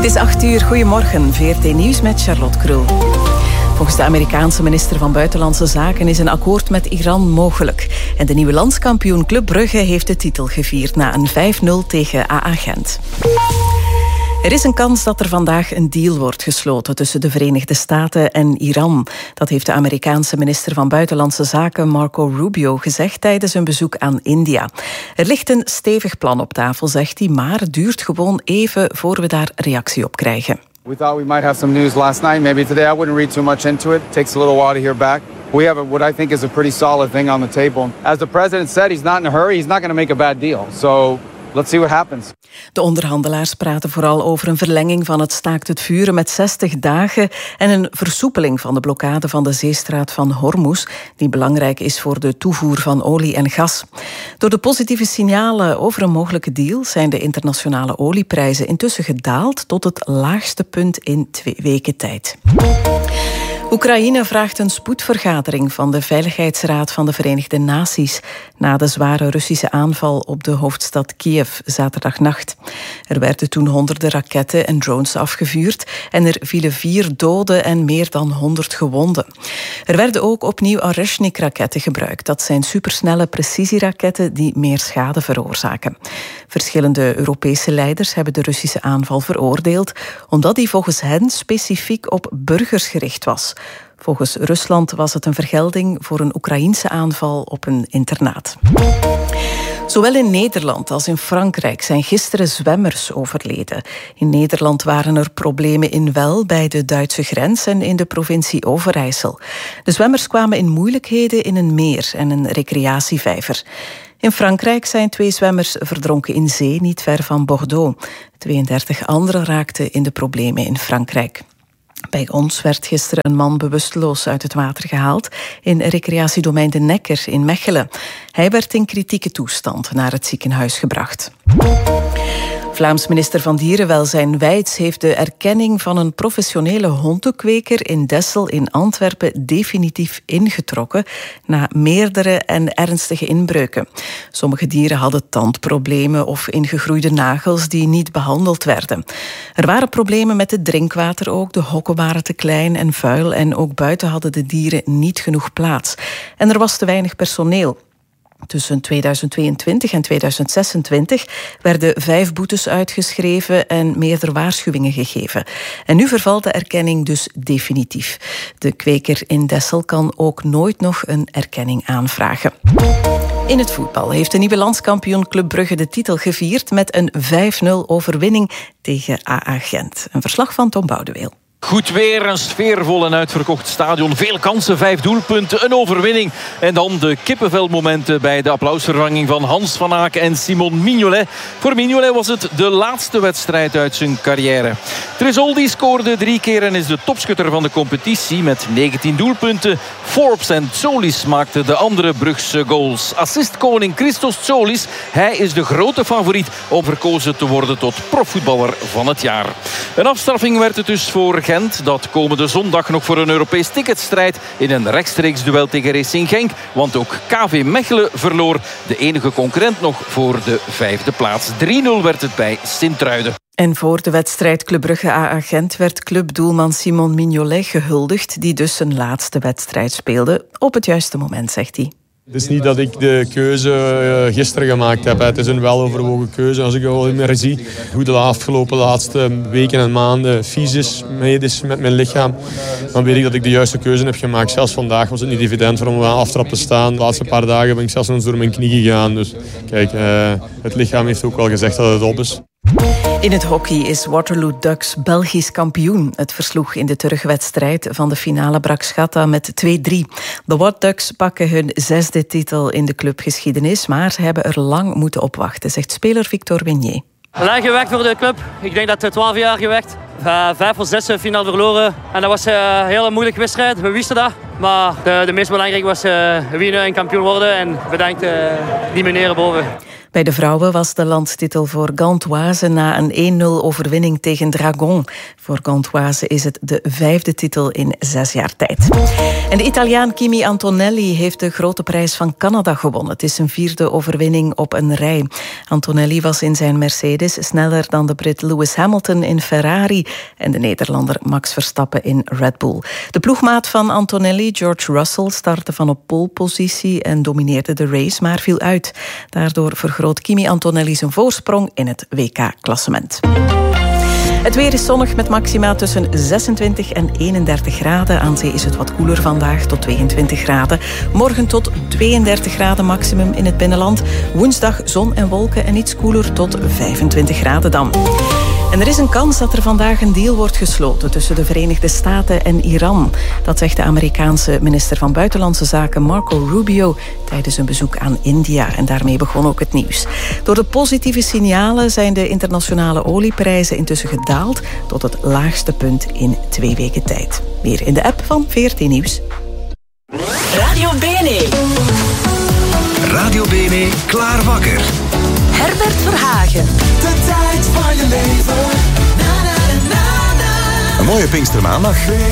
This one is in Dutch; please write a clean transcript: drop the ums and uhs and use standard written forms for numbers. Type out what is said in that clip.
is 8:00. Goedemorgen, VRT Nieuws met Charlotte Krul. Volgens de Amerikaanse minister van Buitenlandse Zaken is een akkoord met Iran mogelijk. En de nieuwe landskampioen Club Brugge heeft de titel gevierd na een 5-0 tegen AA Gent. Er is een kans dat er vandaag een deal wordt gesloten tussen de Verenigde Staten en Iran. Dat heeft de Amerikaanse minister van Buitenlandse Zaken Marco Rubio gezegd tijdens een bezoek aan India. Er ligt een stevig plan op tafel, zegt hij, maar het duurt gewoon even voor we daar reactie op krijgen. We thought we might have some news last night. Maybe today. I wouldn't read too much into it. It takes a little while to hear back. We have what I think is a pretty solid thing on the table. As the president said, he's not in a hurry. He's not going to make a bad deal. So let's see what happens. De onderhandelaars praten vooral over een verlenging van het staakt het vuren met 60 dagen en een versoepeling van de blokkade van de zeestraat van Hormuz, die belangrijk is voor de toevoer van olie en gas. Door de positieve signalen over een mogelijke deal zijn de internationale olieprijzen intussen gedaald tot het laagste punt in 2 weken tijd. Oekraïne vraagt een spoedvergadering van de Veiligheidsraad van de Verenigde Naties na de zware Russische aanval op de hoofdstad Kiev zaterdagnacht. Er werden toen honderden raketten en drones afgevuurd en er vielen 4 doden en meer dan 100 gewonden. Er werden ook opnieuw Oreshnik-raketten gebruikt. Dat zijn supersnelle precisieraketten die meer schade veroorzaken. Verschillende Europese leiders hebben de Russische aanval veroordeeld, omdat die volgens hen specifiek op burgers gericht was. Volgens Rusland was het een vergelding voor een Oekraïense aanval op een internaat. Zowel in Nederland als in Frankrijk zijn gisteren zwemmers overleden. In Nederland waren er problemen in Well bij de Duitse grens en in de provincie Overijssel. De zwemmers kwamen in moeilijkheden in een meer en een recreatievijver. In Frankrijk zijn 2 zwemmers verdronken in zee, niet ver van Bordeaux. 32 anderen raakten in de problemen in Frankrijk. Bij ons werd gisteren een man bewusteloos uit het water gehaald in recreatiedomein De Nekker in Mechelen. Hij werd in kritieke toestand naar het ziekenhuis gebracht. Vlaams minister van Dierenwelzijn Wijts heeft de erkenning van een professionele hondenkweker in Dessel in Antwerpen definitief ingetrokken na meerdere en ernstige inbreuken. Sommige dieren hadden tandproblemen of ingegroeide nagels die niet behandeld werden. Er waren problemen met het drinkwater ook, de hokken waren te klein en vuil en ook buiten hadden de dieren niet genoeg plaats. En er was te weinig personeel. Tussen 2022 en 2026 werden 5 boetes uitgeschreven en meerdere waarschuwingen gegeven. En nu vervalt de erkenning dus definitief. De kweker in Dessel kan ook nooit nog een erkenning aanvragen. In het voetbal heeft de nieuwe landskampioen Club Brugge de titel gevierd met een 5-0 overwinning tegen AA Gent. Een verslag van Tom Boudeweel. Goed weer, een sfeervol en uitverkocht stadion. Veel kansen, 5 doelpunten, een overwinning. En dan de kippenvelmomenten bij de applausvervanging van Hans van Aken en Simon Mignolet. Voor Mignolet was het de laatste wedstrijd uit zijn carrière. Tresoldi scoorde 3 keer en is de topschutter van de competitie met 19 doelpunten. Forbes en Tsolis maakten de andere Brugse goals. Assistkoning Christos Tsolis, hij is de grote favoriet om verkozen te worden tot profvoetballer van het jaar. Een afstraffing werd het dus voor Gent, dat komende zondag nog voor een Europees ticket strijdt in een rechtstreeks duel tegen Racing Genk. Want ook KV Mechelen verloor, de enige concurrent nog voor de 5e plaats. 3-0 werd het bij Sint-Truiden. En voor de wedstrijd Club Brugge AA Gent werd clubdoelman Simon Mignolet gehuldigd, die dus zijn laatste wedstrijd speelde. Op het juiste moment, zegt hij. Het is niet dat ik de keuze gisteren gemaakt heb. Het is een weloverwogen keuze. Als ik al meer zie hoe de afgelopen laatste weken en maanden fysisch is met mijn lichaam, dan weet ik dat ik de juiste keuze heb gemaakt. Zelfs vandaag was het niet evident voor om aan aftrap te staan. De laatste paar dagen ben ik zelfs nog eens door mijn knie gegaan. Dus kijk, het lichaam heeft ook wel gezegd dat het op is. In het hockey is Waterloo Ducks Belgisch kampioen. Het versloeg in de terugwedstrijd van de finale Brak-Schatta met 2-3. De Wat Ducks pakken hun 6e titel in de clubgeschiedenis, maar ze hebben er lang moeten opwachten, zegt speler Victor Wenier. Lang gewerkt voor de club. Ik denk dat 12 jaar gewerkt. 5 of 6 finaal verloren. En dat was een hele moeilijke wedstrijd. We wisten dat. Maar de meest belangrijke was winnen en kampioen worden. En bedankt die meneer boven. Bij de vrouwen was de landstitel voor Gantoise na een 1-0 overwinning tegen Dragon. Voor Gantoise is het de 5e titel in 6 jaar tijd. En de Italiaan Kimi Antonelli heeft de grote prijs van Canada gewonnen. Het is zijn 4e overwinning op een rij. Antonelli was in zijn Mercedes sneller dan de Brit Lewis Hamilton in Ferrari en de Nederlander Max Verstappen in Red Bull. De ploegmaat van Antonelli, George Russell, startte van op polepositie en domineerde de race, maar viel uit. Daardoor vergroot Kimi Antonelli zijn voorsprong in het WK-klassement. Het weer is zonnig met maxima tussen 26 en 31 graden. Aan zee is het wat koeler vandaag, tot 22 graden. Morgen tot 32 graden maximum in het binnenland. Woensdag zon en wolken en iets koeler tot 25 graden dan. En er is een kans dat er vandaag een deal wordt gesloten tussen de Verenigde Staten en Iran. Dat zegt de Amerikaanse minister van Buitenlandse Zaken Marco Rubio tijdens een bezoek aan India. En daarmee begon ook het nieuws. Door de positieve signalen zijn de internationale olieprijzen intussen gedaald tot het laagste punt in 2 weken tijd. Meer in de app van VRT Nieuws. Radio Bene. Radio Bene, klaar wakker. Herbert Verhagen. De tijd van je leven. Een mooie Pinkstermaandag.